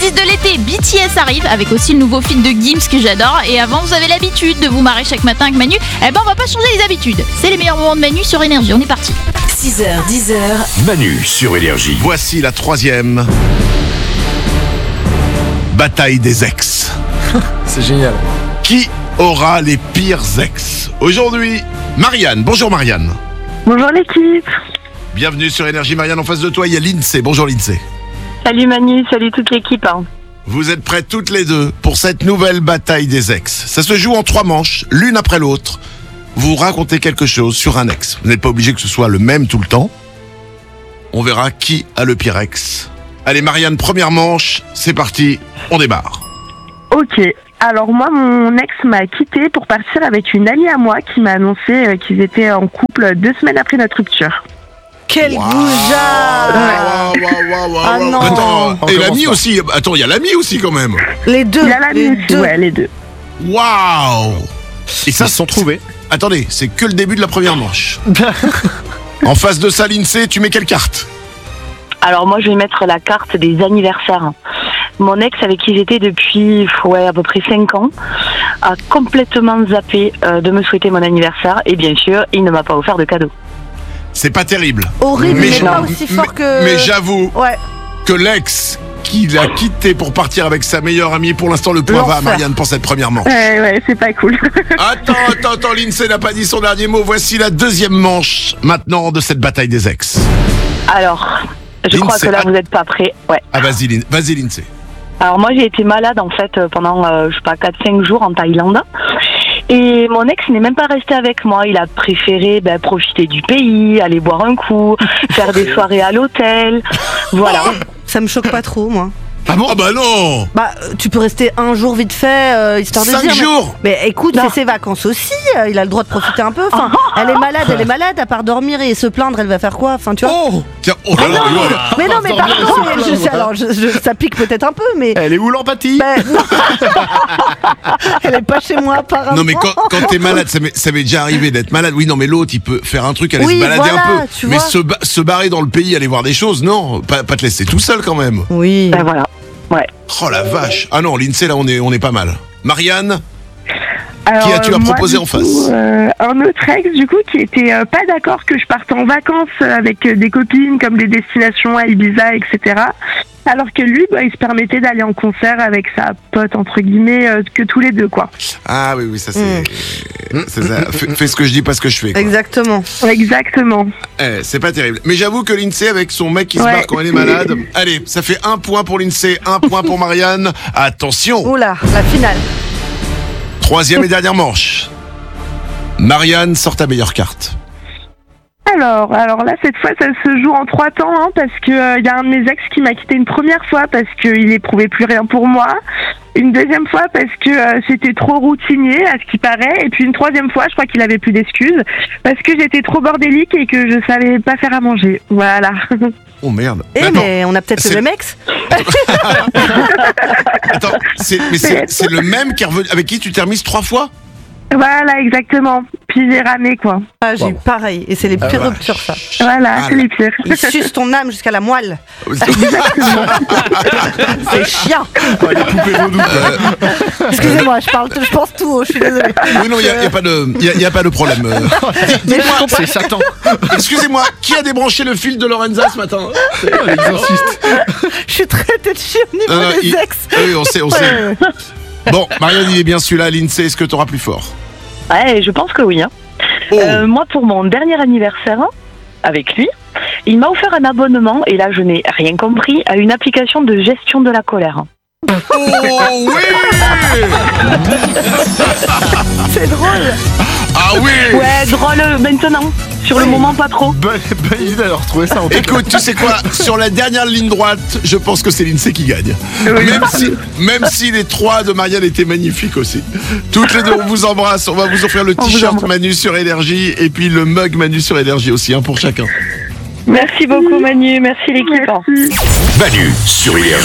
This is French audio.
artistes de l'été, BTS arrive avec aussi le nouveau feat de Gims que j'adore. Et avant, vous avez l'habitude de vous marrer chaque matin avec Manu. Eh ben, on va pas changer les habitudes. C'est les meilleurs moments de Manu sur Énergie. On est parti. 6h, 10h. Manu sur Énergie. Voici la troisième bataille des ex. C'est génial. Qui aura les pires ex? Aujourd'hui, Marianne. Bonjour Marianne. Bonjour l'équipe. Bienvenue sur Énergie. Marianne, en face de toi, il y a Lindsay. Bonjour Lindsay. Salut Manu, salut toute l'équipe. Vous êtes prêtes toutes les deux pour cette nouvelle bataille des ex. Ça se joue en 3 manches, l'une après l'autre. Vous racontez quelque chose sur un ex. Vous n'êtes pas obligé que ce soit le même tout le temps. On verra qui a le pire ex. Allez Marianne, première manche, c'est parti, on démarre. Ok, alors moi mon ex m'a quitté pour partir avec une amie à moi qui m'a annoncé qu'ils étaient en couple 2 semaines après notre rupture. Quel goujat! Ah non. Attends, et l'ami aussi. Attends, il y a l'ami aussi quand même. Les deux. Il y a l'ami aussi, ouais, les deux. Waouh! Et ça, Ils se sont trouvés. Attendez, c'est que le début de la première manche. En face de ça, Lindsay, tu mets quelle carte? Alors moi je vais mettre la carte des anniversaires. Mon ex avec qui j'étais depuis à peu près 5 ans a complètement zappé de me souhaiter mon anniversaire et bien sûr il ne m'a pas offert de cadeau. C'est pas terrible. Horrible, mais pas non, aussi fort que... Mais j'avoue Ouais. que l'ex qui l'a quitté pour partir avec sa meilleure amie, pour l'instant le point va à Marianne pour cette première manche. Ouais, c'est pas cool. Attends, Lindsay n'a pas dit son dernier mot. Voici la deuxième manche maintenant de cette bataille des ex. Alors, je crois que là vous n'êtes pas prêts. Ouais. Ah vas-y Lindsay. Alors moi j'ai été malade en fait pendant 4-5 jours en Thaïlande. Et mon ex n'est même pas resté avec moi. Il a préféré profiter du pays, aller boire un coup, faire des soirées à l'hôtel. Voilà. Ça me choque pas trop, moi. Ah bon? Ah bah non! Bah, tu peux rester un jour vite fait, histoire de 5 dire. jours! Mais écoute, c'est ses vacances aussi. Il a le droit de profiter un peu. Enfin, elle est malade. À part dormir et se plaindre, elle va faire quoi? Enfin, tu vois. Oh! Tiens, oh là là, Mais non, mais pardon. Ça pique peut-être un peu, mais. Elle est où l'empathie? Non. Elle est pas chez moi, apparemment. Non mais quand t'es malade, ça m'est déjà arrivé d'être malade. Oui, non mais l'autre il peut faire un truc, aller se balader voilà, un peu. tu Mais vois. se barrer dans le pays, aller voir des choses, non, pas te laisser tout seul quand même. Oui. Voilà. Ouais. Oh la vache. Ah non, Lindsay là on est pas mal. Marianne, Alors, qui as-tu à moi, proposer du en coup, face? Un autre ex du coup qui était pas d'accord que je parte en vacances avec des copines comme des destinations à Ibiza, etc. Alors que lui, il se permettait d'aller en concert avec sa pote entre guillemets que tous les deux quoi. Ah oui, ça c'est ça. Fais ce que je dis, pas ce que je fais, quoi. Exactement. Exactement. C'est pas terrible. Mais j'avoue que Lindsay avec son mec qui se barre quand elle est malade. Allez, ça fait 1 point pour Lindsay, 1 point pour Marianne. Attention. Oula, la finale. Troisième et dernière manche. Marianne, sort ta meilleure carte. Alors là, cette fois, ça se joue en 3 temps, parce que y a un de mes ex qui m'a quitté une première fois parce qu'il éprouvait plus rien pour moi, une deuxième fois parce que c'était trop routinier, à ce qui paraît, et puis une troisième fois, je crois qu'il avait plus d'excuses, parce que j'étais trop bordélique et que je savais pas faire à manger. Voilà. Oh merde. Mais on a peut-être le même ex. Attends, c'est le même qui est revenu, avec qui tu t'es remise 3 fois? Voilà, exactement. Puis j'ai ramé, quoi. Ah, j'ai eu pareil. Et c'est les pires ruptures, ça. Voilà, c'est les pires. Il suce ton âme jusqu'à la moelle. C'est chiant. Les poupées vaudou. Excusez-moi, je pense tout. Je suis désolée. Oui, non, il n'y a pas de problème. Dis-moi, C'est Satan. excusez-moi, qui a débranché le fil de Lorenza ce matin? L'exorciste. Je suis traitée de chier au niveau des ex. Oui, on sait. Bon, Marianne, il est bien celui-là. Lindsay, est-ce que tu auras plus fort? Ouais, je pense que oui. Oh. Moi, pour mon dernier anniversaire, avec lui, il m'a offert un abonnement, et là, je n'ai rien compris, à une application de gestion de la colère. Oh oui. C'est drôle. Ah oui. Ouais, drôle maintenant. Sur le moment, pas trop. Bonne idée d'avoir retrouvé ça en tout cas. Écoute, tu sais quoi? Sur la dernière ligne droite, je pense que c'est Lindsay qui gagne. Même si les 3 de Marianne étaient magnifiques aussi. Toutes les deux, on vous embrasse. On va vous offrir le t-shirt Manu sur Énergie et puis le mug Manu sur Énergie aussi, pour chacun. Merci beaucoup, Manu. Merci l'équipe. Manu sur Énergie.